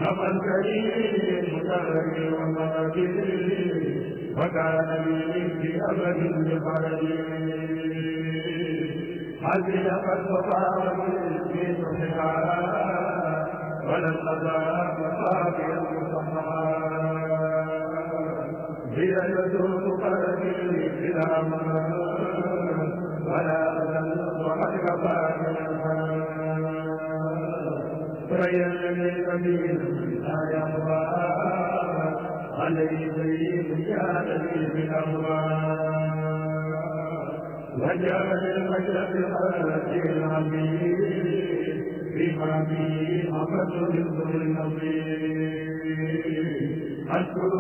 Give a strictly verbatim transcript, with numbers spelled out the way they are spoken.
أمن كريم مكرم ومغفر وكان لي في أبد بفرج حزن قد وقع في صحها ولن أضاع مصافي المصحى هي يسوق قلبي بلا مال ولا أذل وقد كفى من الحال فيلني سبيل لا يهوى عليه سيد يا نبي بالأموال وجعل المجد خلق العبيد بما فيه أفضل النظير